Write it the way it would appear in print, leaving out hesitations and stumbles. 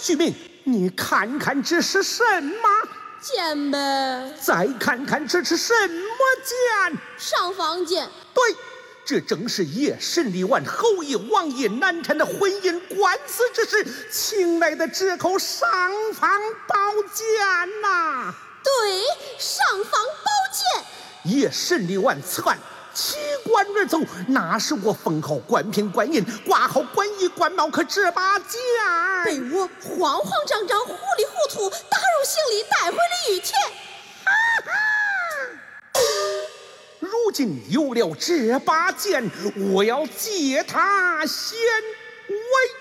徐明，你看看这是什么？ 剑呗。 再看看这是什么剑？ 上房剑。 对，这正是叶审理完后羿、王爷难产的婚姻官司之时，请来的这口尚方宝剑呐。 对，尚方宝剑。 叶审理完此案，弃官而走，那是我封号官品官印，挂号官衣官帽，可这把剑被我慌慌张张、糊里糊涂打入行李，带回了御前。 如今有了这把剑，我要借它显威。